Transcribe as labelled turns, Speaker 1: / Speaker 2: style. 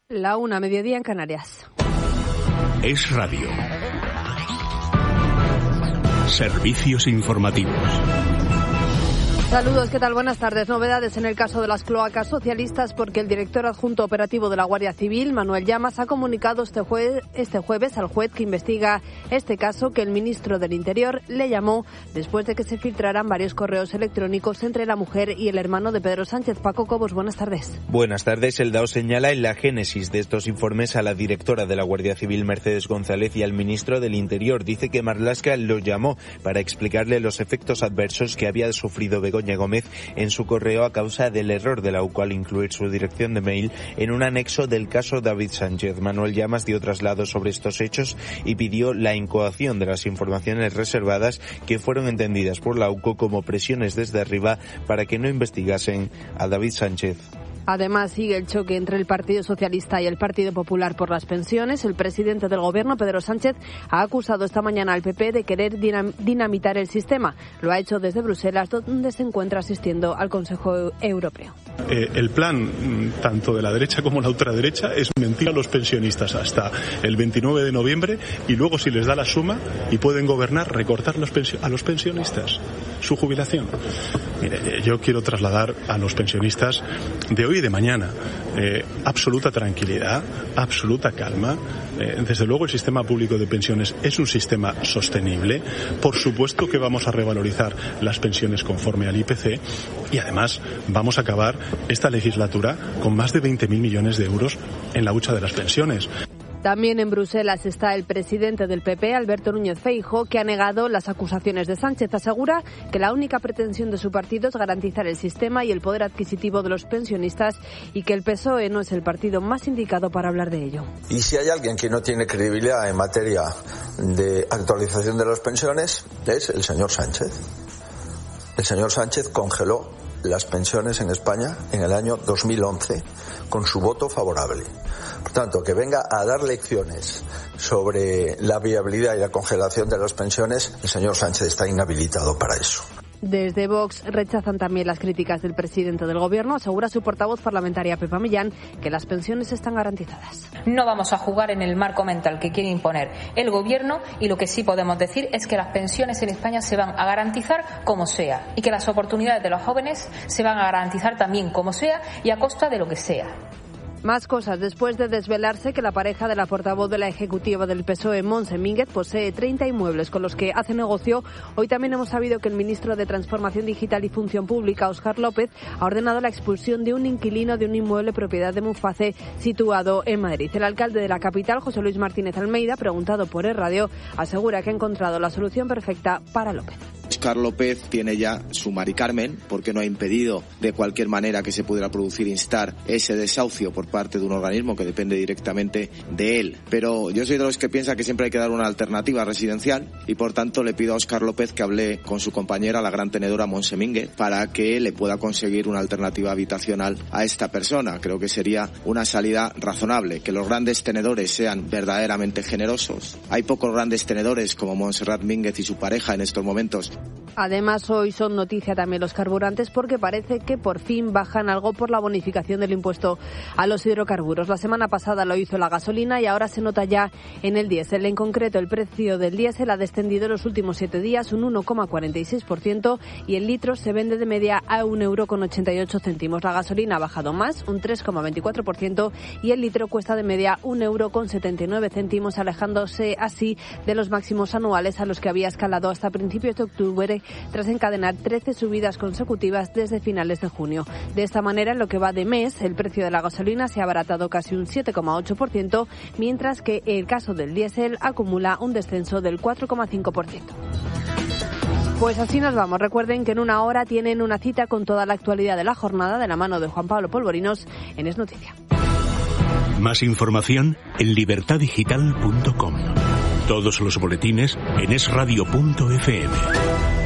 Speaker 1: La 1, mediodía en Canarias.
Speaker 2: Es Radio. Servicios informativos.
Speaker 1: Saludos, ¿qué tal? Buenas tardes. Novedades en el caso de las cloacas socialistas porque el director adjunto operativo de la Guardia Civil, Manuel Llamas, ha comunicado este jueves al juez que investiga este caso que el ministro del Interior le llamó después de que se filtraran varios correos electrónicos entre la mujer y el hermano de Pedro Sánchez. Paco Cobos, buenas tardes.
Speaker 3: Buenas tardes. El DAO señala en la génesis de estos informes a la directora de la Guardia Civil, Mercedes González, y al ministro del Interior. Dice que Marlaska lo llamó para explicarle los efectos adversos que había sufrido Begoña Gómez en su correo a causa del error de la UCO al incluir su dirección de mail en un anexo del caso David Sánchez. Manuel Llamas dio traslado sobre estos hechos y pidió la incoación de las informaciones reservadas que fueron entendidas por la UCO como presiones desde arriba para que no investigasen a David Sánchez.
Speaker 1: Además, sigue el choque entre el Partido Socialista y el Partido Popular por las pensiones. El presidente del Gobierno, Pedro Sánchez, ha acusado esta mañana al PP de querer dinamitar el sistema. Lo ha hecho desde Bruselas, donde se encuentra asistiendo al Consejo Europeo.
Speaker 4: El plan, tanto de la derecha como la ultraderecha, es mentir a los pensionistas hasta el 29 de noviembre y luego, si les da la suma y pueden gobernar, recortar a los pensionistas su jubilación. Mire, yo quiero trasladar a los pensionistas de hoy y de mañana absoluta tranquilidad, absoluta calma. Desde luego el sistema público de pensiones es un sistema sostenible. Por supuesto que vamos a revalorizar las pensiones conforme al IPC y además vamos a acabar esta legislatura con más de 20.000 millones de euros en la hucha de las pensiones.
Speaker 1: También en Bruselas está el presidente del PP, Alberto Núñez Feijóo, que ha negado las acusaciones de Sánchez. Asegura que la única pretensión de su partido es garantizar el sistema y el poder adquisitivo de los pensionistas y que el PSOE no es el partido más indicado para hablar de ello.
Speaker 5: Y si hay alguien que no tiene credibilidad en materia de actualización de las pensiones, es el señor Sánchez. El señor Sánchez congeló las pensiones en España en el año 2011 con su voto favorable. Por tanto, que venga a dar lecciones sobre la viabilidad y la congelación de las pensiones, el señor Sánchez está inhabilitado para eso.
Speaker 1: Desde Vox rechazan también las críticas del presidente del Gobierno. Asegura su portavoz parlamentaria, Pepa Millán, que las pensiones están garantizadas.
Speaker 6: No vamos a jugar en el marco mental que quiere imponer el Gobierno y lo que sí podemos decir es que las pensiones en España se van a garantizar como sea y que las oportunidades de los jóvenes se van a garantizar también como sea y a costa de lo que sea.
Speaker 1: Más cosas. Después de desvelarse que la pareja de la portavoz de la ejecutiva del PSOE, Montse Mínguez, posee 30 inmuebles con los que hace negocio, hoy también hemos sabido que el ministro de Transformación Digital y Función Pública, Óscar López, ha ordenado la expulsión de un inquilino de un inmueble propiedad de Monface situado en Madrid. El alcalde de la capital, José Luis Martínez Almeida, preguntado por Es Radio, asegura que ha encontrado la solución perfecta para López.
Speaker 7: Óscar López tiene ya su Mari Carmen porque no ha impedido de cualquier manera que se pudiera producir, instar ese desahucio por parte de un organismo que depende directamente de él. Pero yo soy de los que piensa que siempre hay que dar una alternativa residencial y por tanto le pido a Óscar López que hable con su compañera, la gran tenedora Montse Mínguez, para que le pueda conseguir una alternativa habitacional a esta persona. Creo que sería una salida razonable, que los grandes tenedores sean verdaderamente generosos. Hay pocos grandes tenedores como Montserrat Mínguez y su pareja en estos momentos.
Speaker 1: Además, hoy son noticia también los carburantes porque parece que por fin bajan algo por la bonificación del impuesto a los hidrocarburos. La semana pasada lo hizo la gasolina y ahora se nota ya en el diésel. En concreto, el precio del diésel ha descendido en los últimos 7 días un 1,46% y el litro se vende de media a 1,88 €. La gasolina ha bajado más, un 3,24%, y el litro cuesta de media 1,79 €, alejándose así de los máximos anuales a los que había escalado hasta principios de octubre tras encadenar 13 subidas consecutivas desde finales de junio. De esta manera, en lo que va de mes, el precio de la gasolina se ha abaratado casi un 7,8%, mientras que el caso del diésel acumula un descenso del 4,5%. Pues así nos vamos. Recuerden que en una hora tienen una cita con toda la actualidad de la jornada de la mano de Juan Pablo Polvorinos en Es Noticia.
Speaker 2: Más información en libertadigital.com. Todos los boletines en esradio.fm.